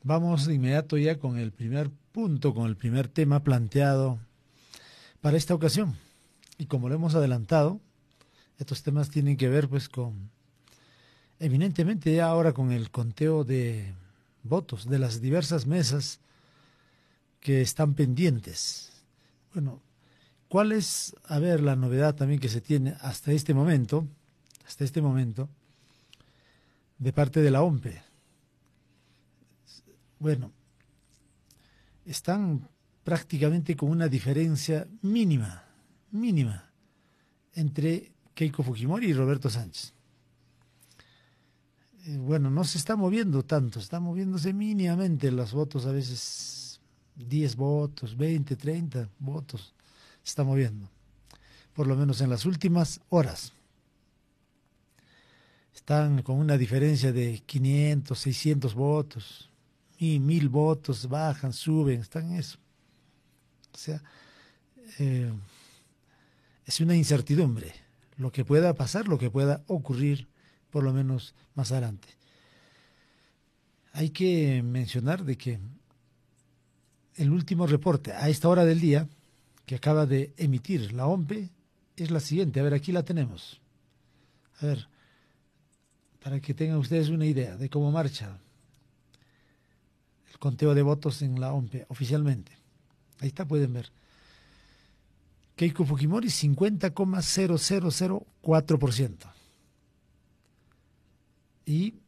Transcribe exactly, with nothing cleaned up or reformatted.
Vamos de inmediato ya con el primer punto, con el primer tema planteado para esta ocasión. Y como lo hemos adelantado, estos temas tienen que ver pues con, eminentemente ya ahora con el conteo de votos de las diversas mesas que están pendientes. Bueno, ¿cuál es, a ver, la novedad también que se tiene hasta este momento, hasta este momento, de parte de la O M P E? Bueno, están prácticamente con una diferencia mínima, mínima, entre Keiko Fujimori y Roberto Sánchez. Eh, bueno, no se está moviendo tanto, está moviéndose mínimamente los votos, a veces diez votos, veinte, treinta votos, se está moviendo, por lo menos en las últimas horas. Están con una diferencia de quinientos, seiscientos votos, y mil votos, bajan, suben, están en eso. O sea, eh, es una incertidumbre lo que pueda pasar, lo que pueda ocurrir, por lo menos más adelante. Hay que mencionar de que el último reporte a esta hora del día que acaba de emitir la O M P E es la siguiente. A ver, aquí la tenemos. A ver, para que tengan ustedes una idea de cómo marcha el conteo de votos en la O M P E oficialmente. Ahí está, pueden ver. Keiko Fujimori, cincuenta coma cero cero cero cuatro por ciento. Y